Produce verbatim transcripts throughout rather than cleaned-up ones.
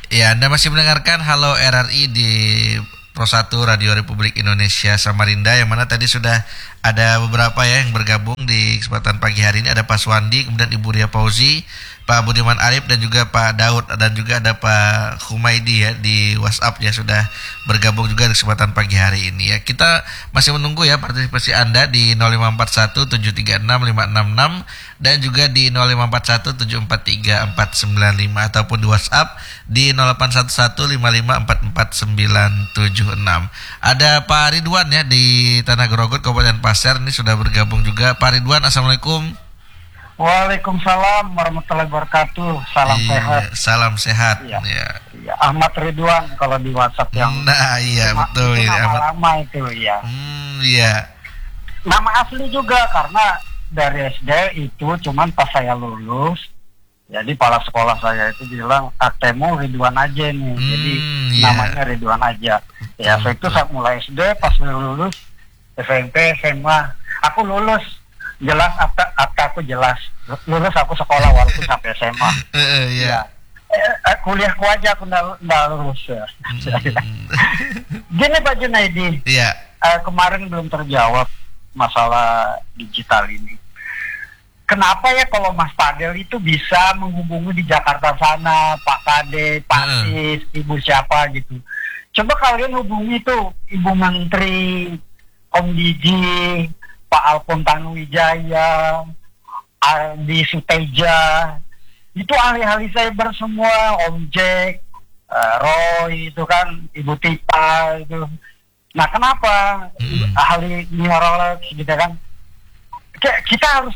Ya, Anda masih mendengarkan Halo R R I di Pro satu Radio Republik Indonesia Samarinda, yang mana tadi sudah ada beberapa ya yang bergabung di kesempatan pagi hari ini. Ada Pak Suwandi, kemudian Ibu Ria Fauzi, Pak Budiman Arif, dan juga Pak Daud, dan juga ada Pak Humaidi ya di WhatsApp ya, sudah bergabung juga di kesempatan pagi hari ini ya. Kita masih menunggu ya partisipasi Anda di nol lima empat satu tujuh tiga enam lima enam enam dan juga di nol lima empat satu tujuh empat tiga empat sembilan lima ataupun di WhatsApp di nol delapan satu satu lima lima empat empat sembilan tujuh enam. Ada Pak Ridwan ya di Tanah Grogot Kabupaten Pasir, ini sudah bergabung juga. Pak Ridwan, Assalamualaikum. Waalaikumsalam warahmatullahi wabarakatuh. Salam iya, sehat. Salam sehat. Iya. Ya. Iya, Ahmad Ridwan kalau di WhatsApp yang. Nah, iya nama, betul itu ini nama Ahmad. lama itu ya. Hmm, iya. Nama asli juga karena dari S D itu cuman pas saya lulus. Jadi kepala sekolah saya itu bilang Atemu Ridwan aja nih. Hmm, Jadi iya. namanya Ridwan aja. Ya, saya itu saat mulai S D pas lulus S M P, S M A, aku lulus. Jelas akta, akta aku jelas lulus, aku sekolah walaupun sampai S M A. Uh, iya. Ya. Eh, eh, kuliahku aja aku nggak lulus ya. Hmm. Gini Pak Junaidi, Iya. eh, kemarin belum terjawab masalah digital ini. Kenapa ya kalau Mas Fadel itu bisa menghubungi di Jakarta sana, Pak Kade, Pak Hmm. Sis, Ibu siapa gitu. Coba kalian hubungi tuh Ibu Menteri, Om Didi, Pak Alfon Tanuwijaya, Ardi Suteja, itu ahli-ahli cyber semua, Om Jack, uh, Roy itu kan, Ibu Tita itu. Nah kenapa Mm-hmm. ahli neurologi gitu kan? K- kita harus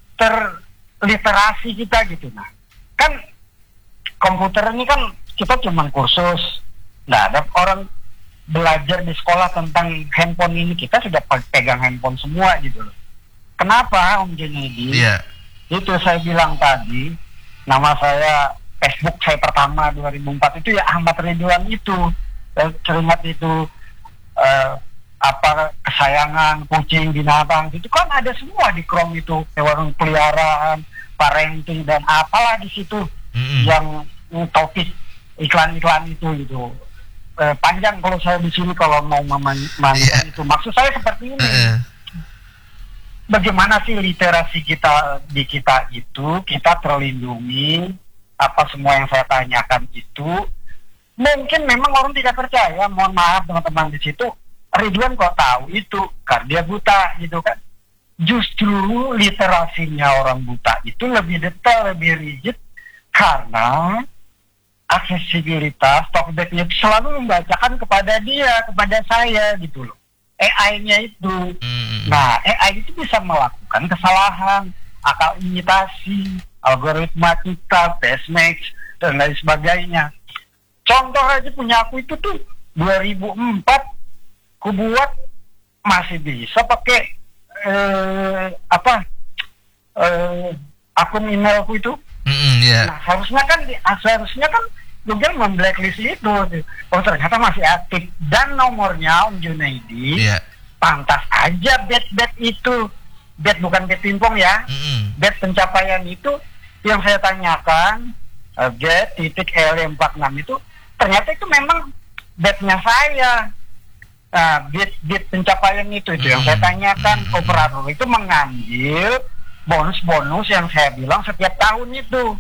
terliterasi kita gitu. Nah kan komputer ini kan kita cuma kursus, nggak ada orang belajar di sekolah tentang handphone ini. Kita sudah pegang handphone semua gitu loh. Kenapa Om Junaidi? Iya. Itu saya bilang tadi, nama saya Facebook saya pertama dua ribu empat itu ya Ahmad Ridwan itu. Saya teringat itu eh, apa kesayangan kucing, binatang itu kan ada semua di Chrome itu, hewan peliharaan, parenting dan apalah di situ. Mm-hmm. Yang mm, topik iklan-iklan itu gitu. Eh, panjang kalau saya di sini kalau mau memanggil Yeah. itu. Maksud saya seperti ini. Uh, Bagaimana sih literasi kita di kita itu, kita terlindungi, apa semua yang saya tanyakan itu. Mungkin memang orang tidak percaya, mohon maaf teman-teman di situ, Ridwan kok tahu itu, karena dia buta gitu kan. Justru literasinya orang buta itu lebih detail, lebih rigid, karena aksesibilitas Talkback-nya itu selalu membacakan kepada dia, kepada saya gitu loh. A I-nya itu. mm-hmm. Nah, A I itu bisa melakukan kesalahan, akal imitasi, algoritma kita, Pacemax, dan lain sebagainya. Contoh aja punya aku itu tuh dua ribu empat ku buat masih bisa pakai eh, apa eh, akun emailku itu. Mm-hmm, yeah. Nah, harusnya kan harusnya kan Google memblacklist itu. Oh, ternyata masih aktif. Dan nomornya Om Junaidi, Yeah. pantas aja bet-bet itu. Bet bukan bet pingpong ya. Mm-hmm. Bet pencapaian itu yang saya tanyakan, uh, bet titik L empat enam itu, ternyata itu memang betnya saya. Nah, bet-bet pencapaian itu, itu yang saya tanyakan. Mm-hmm. Operator itu mengambil bonus-bonus yang saya bilang setiap tahun itu.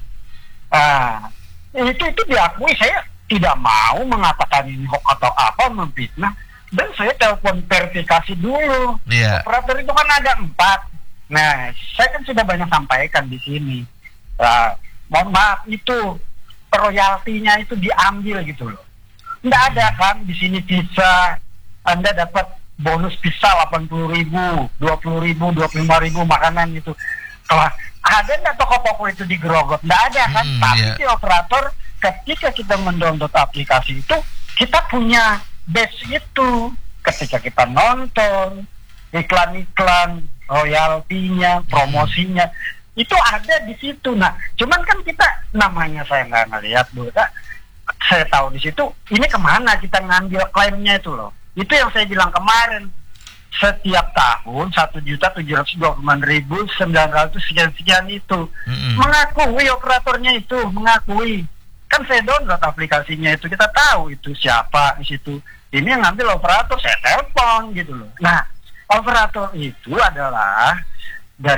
Ah, itu itu diakui. Saya tidak mau mengatakan ini hoax atau apa, memfitnah, dan saya telepon verifikasi dulu. Iya. Operator itu kan ada empat. Nah, saya kan sudah banyak sampaikan di sini. Nah, mohon maaf itu royaltinya itu diambil gitu loh. Nggak ada kan di sini bisa Anda dapat bonus bisa delapan puluh ribu, dua puluh ribu, dua puluh lima ribu makanan itu. Kalau ada nggak toko-toko itu di Grogot? Nggak ada kan? Hmm, Tapi yeah. di operator ketika kita mendownload aplikasi itu, kita punya base itu. Ketika kita nonton iklan-iklan, royaltinya, promosinya, itu ada di situ. Nah, cuman kan kita namanya saya nggak ngeliat, Bu. Saya tahu di situ. Ini kemana kita ngambil klaimnya itu loh? Itu yang saya bilang kemarin. Setiap tahun satu juta tujuh ratus dua puluh sembilan ribu sembilan ratus sekian sekian itu. Mm-hmm. Mengakui operatornya itu, mengakui. Kan saya download aplikasinya itu, kita tahu itu siapa di situ. Ini yang ngambil operator, saya telepon gitu loh. Nah, operator itu adalah